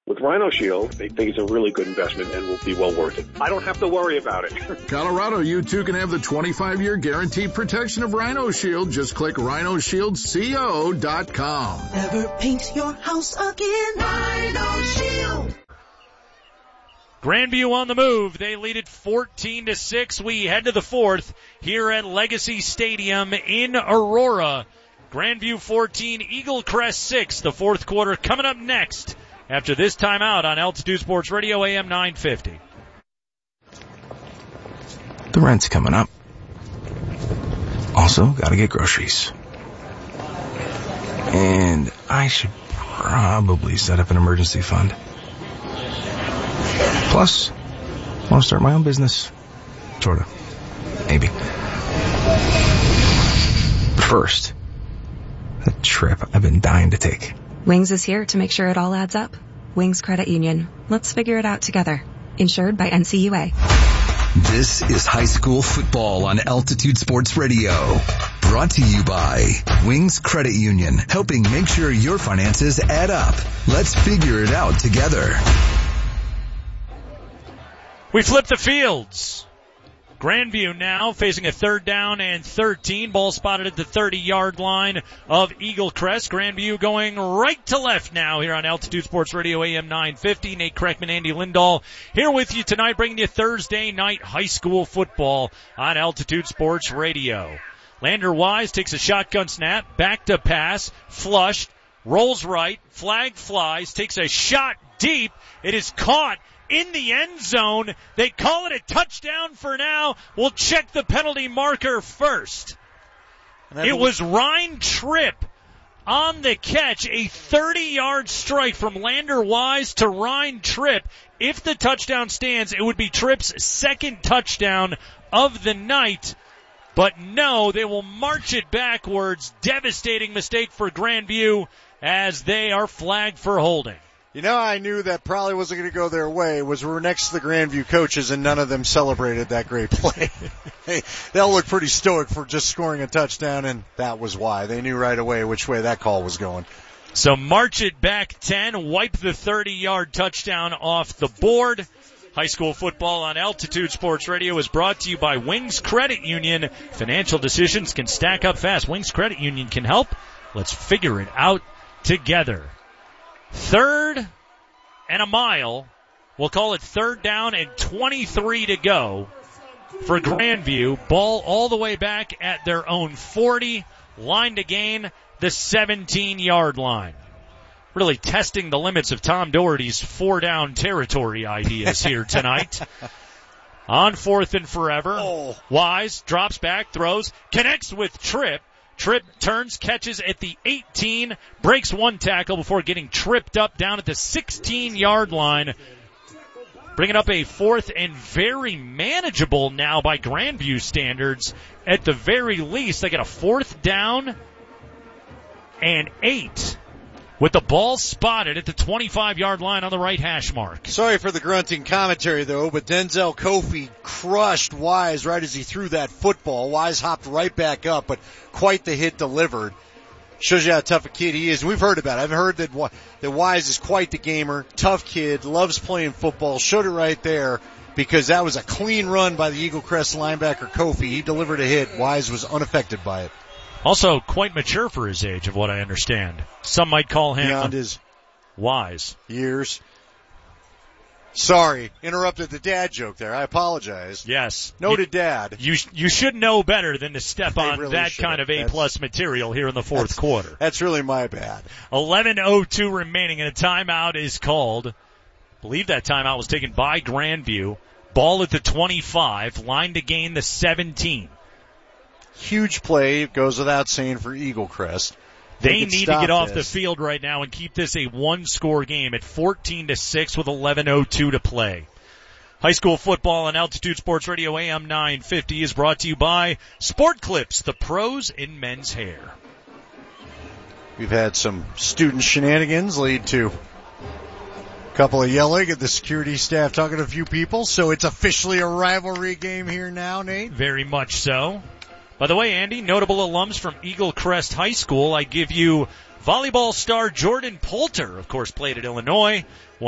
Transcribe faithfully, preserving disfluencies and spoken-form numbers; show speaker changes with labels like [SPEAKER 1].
[SPEAKER 1] With Rhino Shield, they think it's a really good investment and will be well worth it. I don't have to worry about it.
[SPEAKER 2] Colorado, you too can have the twenty-five year guaranteed protection of Rhino Shield. Just click rhino shield co dot com.
[SPEAKER 3] Never paint your house again. Rhino Shield.
[SPEAKER 4] Grandview on the move. They lead it fourteen to six. We head to the fourth here at Legacy Stadium in Aurora. Grandview fourteen, Eagle Crest six. The fourth quarter coming up next after this timeout on Altitude Sports Radio, A M nine fifty.
[SPEAKER 5] The rent's coming up. Also, gotta get groceries. And I should probably set up an emergency fund. Plus, I want to start my own business. Sorta. Maybe. But first, a trip I've been dying to take.
[SPEAKER 6] Wings is here to make sure it all adds up. Wings Credit Union. Let's figure it out together. Insured by N C U A.
[SPEAKER 7] This is high school football on Altitude Sports Radio. Brought to you by Wings Credit Union, helping make sure your finances add up. Let's figure it out together.
[SPEAKER 4] We flip the fields. Grandview now facing a third down and thirteen. Ball spotted at the thirty-yard line of Eagle Crest. Grandview going right to left now here on Altitude Sports Radio, A M nine fifty. Nate Kreckman, Andy Lindahl here with you tonight, bringing you Thursday night high school football on Altitude Sports Radio. Lander Wise takes a shotgun snap, back to pass, flushed, rolls right, flag flies, takes a shot deep. It is caught in the end zone. They call it a touchdown for now. We'll check the penalty marker first. It was Ryan Tripp on the catch, a thirty-yard strike from Lander Wise to Ryan Tripp. If the touchdown stands, it would be Tripp's second touchdown of the night. But no, they will march it backwards. Devastating mistake for Grandview as they are flagged for holding.
[SPEAKER 8] You know, I knew that probably wasn't going to go their way, was we were next to the Grandview coaches and none of them celebrated that great play. They, they'll look pretty stoic for just scoring a touchdown, and that was why. They knew right away which way that call was going.
[SPEAKER 4] So march it back ten, wipe the thirty-yard touchdown off the board. High school football on Altitude Sports Radio is brought to you by Wings Credit Union. Financial decisions can stack up fast. Wings Credit Union can help. Let's figure it out together. Third and a mile. We'll call it third down and twenty-three to go for Grandview. Ball all the way back at their own forty. Line to gain the seventeen-yard line. Really testing the limits of Tom Doherty's four-down territory ideas here tonight. On fourth and forever. Oh. Wise drops back, throws, connects with Tripp. Tripp turns, catches at the eighteen, breaks one tackle before getting tripped up down at the sixteen-yard line. Bringing up a fourth and very manageable now by Grandview standards. At the very least, they get a fourth down and eight with the ball spotted at the twenty-five-yard line on the right hash mark.
[SPEAKER 8] Sorry for the grunting commentary, though, but Denzel Kofi crushed Wise right as he threw that football. Wise hopped right back up, but quite the hit delivered. Shows you how tough a kid he is. And we've heard about it. I've heard that, that Wise is quite the gamer, tough kid, loves playing football. Showed it right there because that was a clean run by the Eagle Crest linebacker Kofi. He delivered a hit. Wise was unaffected by it.
[SPEAKER 4] Also quite mature for his age, of what I understand. Some might call him
[SPEAKER 8] beyond his
[SPEAKER 4] wise
[SPEAKER 8] years. Sorry, interrupted the dad joke there. I apologize.
[SPEAKER 4] Yes.
[SPEAKER 8] Noted dad.
[SPEAKER 4] You you should know better than to step
[SPEAKER 8] I
[SPEAKER 4] on
[SPEAKER 8] really
[SPEAKER 4] that
[SPEAKER 8] should.
[SPEAKER 4] kind of A-plus material here in the fourth
[SPEAKER 8] that's,
[SPEAKER 4] quarter.
[SPEAKER 8] That's really my bad.
[SPEAKER 4] eleven oh two remaining, and a timeout is called. I believe that timeout was taken by Grandview. Ball at the twenty-five, line to gain the seventeen.
[SPEAKER 8] Huge play, goes without saying, for Eagle Crest.
[SPEAKER 4] They, they need to get off this. the field right now and keep this a one-score game at fourteen to six with eleven oh two to play. High school football on Altitude Sports Radio, A M nine fifty, is brought to you by Sport Clips, the pros in men's hair.
[SPEAKER 8] We've had some student shenanigans lead to a couple of yelling at the security staff talking to a few people, so it's officially a rivalry game here now, Nate.
[SPEAKER 4] Very much so. By the way, Andy, notable alums from Eagle Crest High School, I give you volleyball star Jordan Poulter, of course, played at Illinois.